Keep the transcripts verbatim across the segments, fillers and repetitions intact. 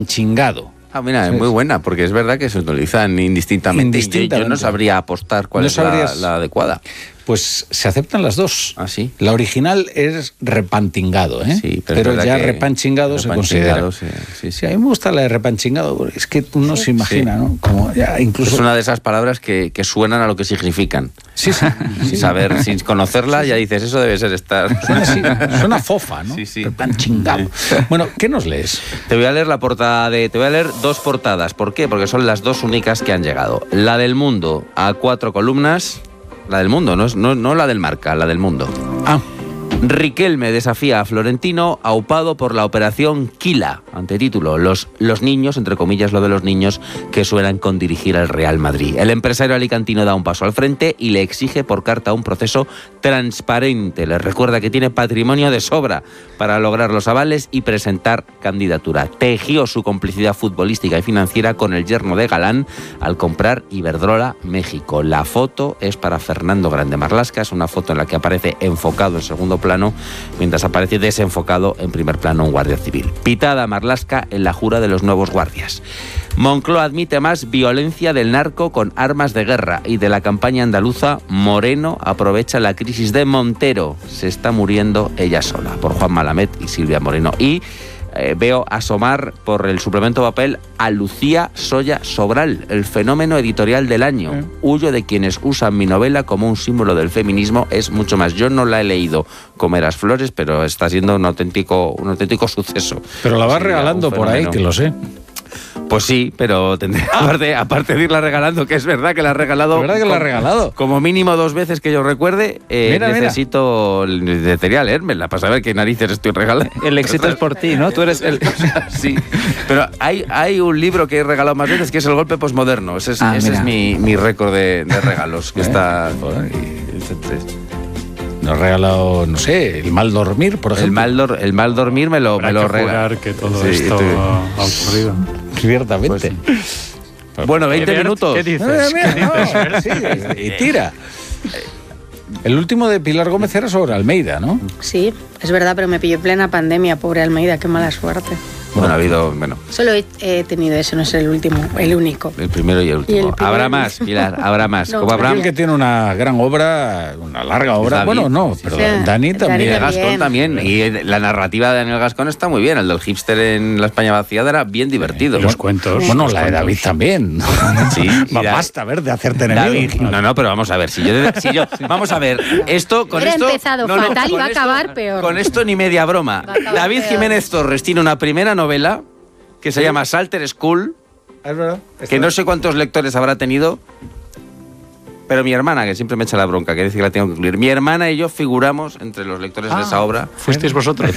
chingado. Ah, mira, es muy buena, porque es verdad que se utilizan indistintamente. Indistintamente. Yo, yo no sabría apostar cuál No es la, sabrías... la adecuada. Pues se aceptan las dos. ¿Ah, sí? La original es repantingado, ¿eh? Sí, pero, pero ya que repanchingado se considera. Sí, sí, sí. Sí, a mí me gusta la de repanchingado, porque es que uno sí, se imagina, sí. ¿no? Como ya incluso... Es una de esas palabras que, que suenan a lo que significan. Sí, sí. Sin sí. saber, sin conocerla, sí, sí. ya dices, eso debe ser estar... Suena así, suena fofa, ¿no? Sí, sí. Repanchingado. Bueno, ¿qué nos lees? Te voy a leer la portada de... Te voy a leer dos portadas. ¿Por qué? Porque son las dos únicas que han llegado. La del Mundo, a cuatro columnas... La del Mundo, no, no, no la del Marca, la del Mundo. Ah. Riquelme desafía a Florentino, aupado por la operación Quila. Antetítulo, los, los niños, entre comillas lo de los niños, que suenan con dirigir al Real Madrid. El empresario alicantino da un paso al frente y le exige por carta un proceso transparente. Le recuerda que tiene patrimonio de sobra para lograr los avales y presentar candidatura. Tejió su complicidad futbolística y financiera con el yerno de Galán al comprar Iberdrola México. La foto es para Fernando Grande Marlaska, es una foto en la que aparece enfocado en segundo plano, mientras aparece desenfocado en primer plano un guardia civil. Pitada Marlaska en la jura de los nuevos guardias. Moncloa admite más violencia del narco con armas de guerra y de la campaña andaluza. Moreno aprovecha la crisis de Montero. Se está muriendo ella sola, por Juan Malamet y Silvia Moreno. Y eh, veo asomar por el suplemento papel a Lucía Soya Sobral, el fenómeno editorial del año. ¿Eh? Huyo de quienes usan mi novela como un símbolo del feminismo, es mucho más. Yo no la he leído, Comerás flores, pero está siendo un auténtico, un auténtico suceso. Pero la vas sí, regalando por ahí, que lo sé. Pues sí, pero tendré, aparte, aparte de irla regalando, que es verdad que la has regalado. ¿Es verdad que la has regalado? Como mínimo dos veces que yo recuerde, eh, mira, necesito. Mira. Necesitaría leérmela para saber qué narices estoy regalando. El éxito es por ti, ¿no? Tú eres el. Sí, pero hay, hay un libro que he regalado más veces que es El golpe posmoderno. Ese es, ah, ese es mi, mi récord de, de regalos, que ¿Eh? está. Nos ha regalado, no sé, El mal dormir, por ejemplo. El mal, dor, el mal dormir me lo, me lo regaló. que todo sí, esto tú... ha ocurrido. Ciertamente. Pues, bueno, veinte minutos. ¿Qué dices? Mira, ¿Qué dices? No, sí, y tira. El último de Pilar Gómez era sobre Almeida, ¿no? Sí, es verdad, pero me pilló en plena pandemia, pobre Almeida, qué mala suerte. Bueno, ha habido, bueno. Solo he, he tenido ese, no es el último, el único. El primero y el último. Y el habrá más, Pilar, habrá más. No, Como habrá... El que tiene una gran obra, una larga obra. David, bueno, no, pero sí, Dani también. Daniel Gascón también. Y la narrativa de Daniel Gascón está muy bien. El del hipster en la España vaciada era bien divertido. Y los cuentos. Bueno, los la cuentos. de David también. Sí. Basta, a ver, de hacerte enemigo. David, no, no, pero vamos a ver. Si yo, si yo vamos a ver. Esto, con Era esto. empezado no, fatal no, y va a esto, acabar peor. Con esto ni media broma. David peor. Jiménez Torres tiene una primera novela que se ¿Sí? llama Salter School, es verdad, que no sé cuántos lectores habrá tenido, pero mi hermana, que siempre me echa la bronca, que dice que la tengo que incluir, mi hermana y yo figuramos entre los lectores ah, de esa obra. ¿Fuisteis vosotros?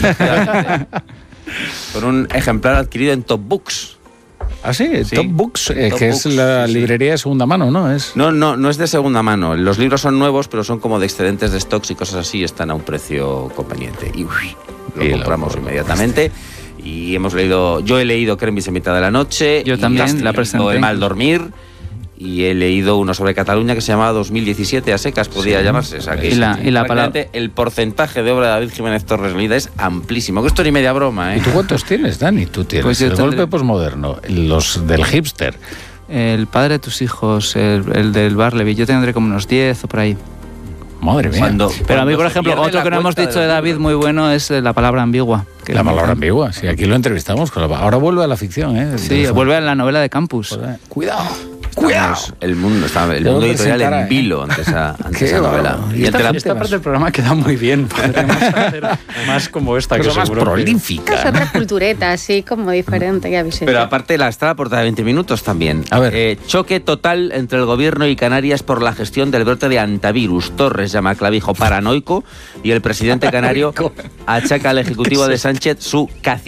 Con un ejemplar adquirido en Top Books. Ah, sí, sí. Top Books, eh, Top que Books, es la sí, librería de segunda mano, ¿no? Es... No, no, no es de segunda mano. Los libros son nuevos, pero son como de excedentes de stocks y cosas así, están a un precio conveniente. Y uy, lo y compramos lo... inmediatamente. Y hemos leído, yo he leído Cremis en mitad de la noche. Yo también, la presenté. El mal dormir. Y he leído uno sobre Cataluña que se llamaba dos mil diecisiete a secas, podría sí, llamarse. O sea, que y la, y la palabra... el porcentaje de obra de David Jiménez Torres leída es amplísimo. Que esto ni media broma, ¿eh? ¿Y tú cuántos tienes, Dani? Tú tienes pues el tendré... golpe posmoderno, los del hipster. El padre de tus hijos, el, el del Barleby, yo tendré como unos diez o por ahí. Madre mía. Cuando, Pero cuando a mí, por ejemplo, otro que no hemos dicho de David muy bueno es la palabra ambigua. Que la palabra ambigua, sí, aquí lo entrevistamos. Ahora vuelve a la ficción, ¿eh? Sí, vuelve a la novela de Campus. Cuidado. Cuidado. El mundo, está, el mundo editorial en vilo ante esa, ante esa novela. Y esta, esta parte del programa queda muy bien. Podríamos hacer más como esta, pero que más seguro prolífica. Es otra cultureta, así como diferente. Ya pero aparte la está la portada de veinte minutos también. A ver. Eh, choque total entre el gobierno y Canarias por la gestión del brote de antivirus. Torres llama a Clavijo paranoico y el presidente canario achaca al ejecutivo de Sánchez su cacique.